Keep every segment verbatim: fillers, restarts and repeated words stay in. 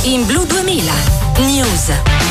in Blu duemila News.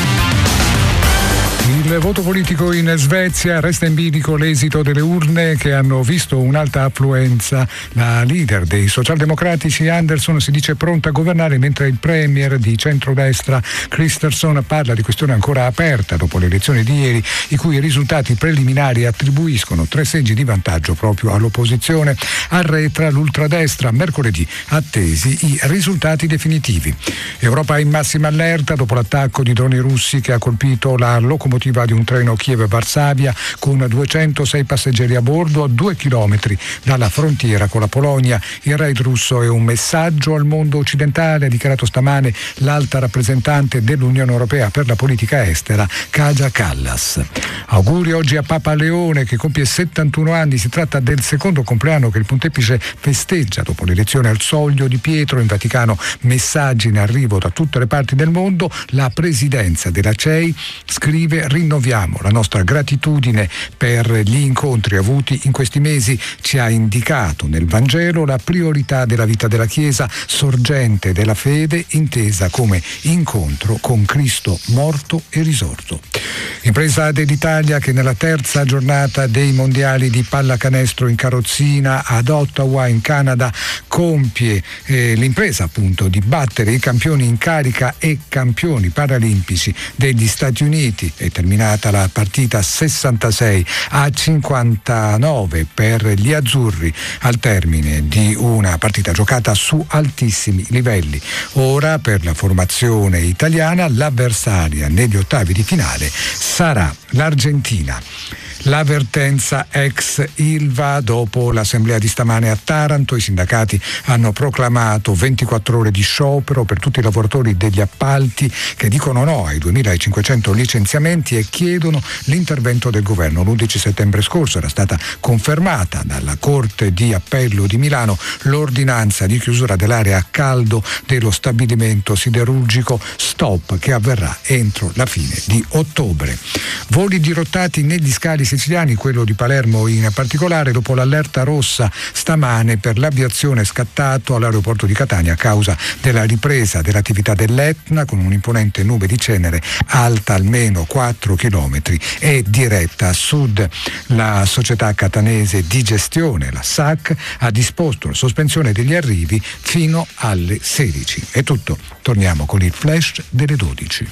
Il voto politico in Svezia, resta in bilico l'esito delle urne che hanno visto un'alta affluenza. La leader dei socialdemocratici Andersson si dice pronta a governare, mentre il premier di centrodestra Kristersson parla di questione ancora aperta dopo le elezioni di ieri, i cui risultati preliminari attribuiscono tre seggi di vantaggio proprio all'opposizione. Arretra l'ultradestra, mercoledì attesi i risultati definitivi. Europa in massima allerta dopo l'attacco di droni russi che ha colpito la locomotiva di un treno Kiev-Varsavia con duecentosei passeggeri a bordo a due chilometri dalla frontiera con la Polonia. Il raid russo è un messaggio al mondo occidentale, ha dichiarato stamane l'alta rappresentante dell'Unione Europea per la politica estera Kaja Kallas. Auguri oggi a Papa Leone che compie settantuno anni. Si tratta del secondo compleanno che il pontefice festeggia dopo l'elezione al soglio di Pietro. In Vaticano messaggi in arrivo da tutte le parti del mondo. La presidenza della C E I scrive: rinnoviamo la nostra gratitudine per gli incontri avuti in questi mesi. Ci ha indicato nel Vangelo la priorità della vita della Chiesa, sorgente della fede intesa come incontro con Cristo morto e risorto. Impresa dell'Italia che nella terza giornata dei mondiali di pallacanestro in carrozzina ad Ottawa in Canada compie eh, l'impresa appunto di battere i campioni in carica e campioni paralimpici degli Stati Uniti. È terminata la partita sessantasei a cinquantanove per gli azzurri al termine di una partita giocata su altissimi livelli. Ora per la formazione italiana l'avversaria negli ottavi di finale sarà l'Argentina. L'avvertenza ex Ilva dopo l'assemblea di stamane a Taranto. I sindacati hanno proclamato ventiquattro ore di sciopero per tutti i lavoratori degli appalti che dicono no ai duemilacinquecento licenziamenti e chiedono l'intervento del governo. L'undici settembre scorso era stata confermata dalla Corte di Appello di Milano l'ordinanza di chiusura dell'area a caldo dello stabilimento siderurgico, stop che avverrà entro la fine di ottobre. Voli dirottati negli scali siciliani, quello di Palermo in particolare, dopo l'allerta rossa stamane per l'aviazione scattato all'aeroporto di Catania a causa della ripresa dell'attività dell'Etna con un'imponente nube di cenere alta almeno quattro chilometri e diretta a sud. La società catanese di gestione, la S A C, ha disposto la sospensione degli arrivi fino alle sedici. È tutto, torniamo con il flash delle dodici.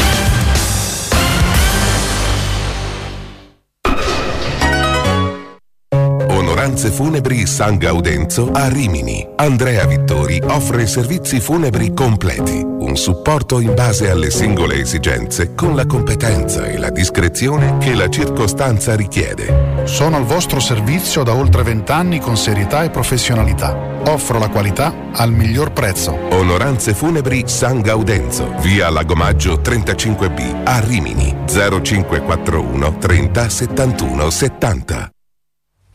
Onoranze Funebri San Gaudenzo a Rimini. Andrea Vittori offre servizi funebri completi, un supporto in base alle singole esigenze con la competenza e la discrezione che la circostanza richiede. Sono al vostro servizio da oltre vent'anni con serietà e professionalità. Offro la qualità al miglior prezzo. Onoranze Funebri San Gaudenzo, via Lagomaggio trentacinque B a Rimini. zero cinque quattro uno trenta settantuno settanta.